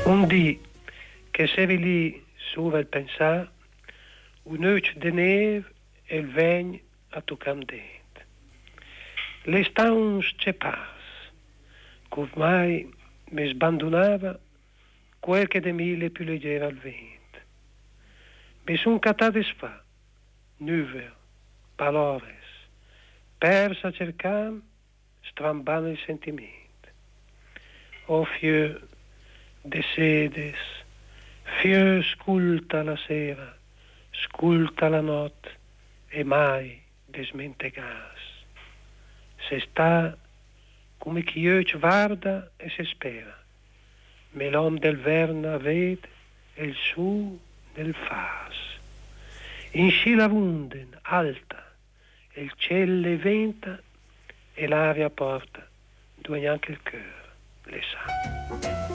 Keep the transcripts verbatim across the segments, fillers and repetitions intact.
Un dì che sevi lì suva il pensar, un noce de neve e il vegn a toccam dent. Le stauns c'è pas, che mi sbandonava quel che de mille più leggeva al vento. Mi son cattate sfa, nuve, palores, persa cercam, strambando il sentimento. O fieu de sedes, fieu sculta la sera, sculta la notte e mai desmentegas. Se sta come chi io ci guarda e si spera, me l'om del verna vede e il su nel fas. In sci la vunden alta, e il cielo venta e l'aria porta, dove anche il cœur le sa.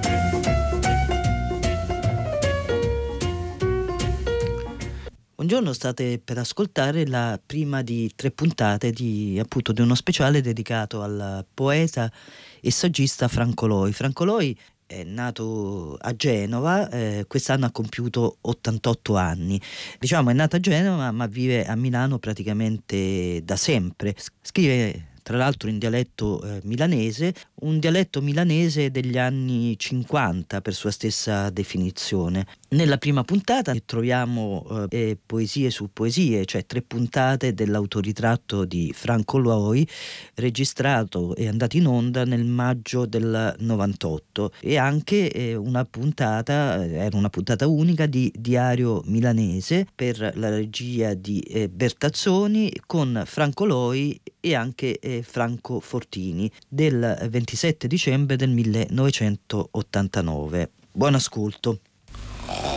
Buongiorno, state per ascoltare la prima di tre puntate di, appunto, di uno speciale dedicato al poeta e saggista Franco Loi. Franco Loi è nato a Genova, eh, quest'anno ha compiuto ottantotto anni. Diciamo è nato a Genova ma vive a Milano praticamente da sempre. Scrive tra l'altro in dialetto eh, milanese, un dialetto milanese degli anni cinquanta per sua stessa definizione. Nella prima puntata troviamo eh, poesie su poesie, cioè tre puntate dell'autoritratto di Franco Loi, registrato e andato in onda nel maggio del novantotto, e anche eh, una puntata, era una puntata unica di Diario Milanese per la regia di eh, Bertazzoni, con Franco Loi e anche eh, Franco Fortini, del ventisette dicembre del millenovecentottantanove. Buon ascolto.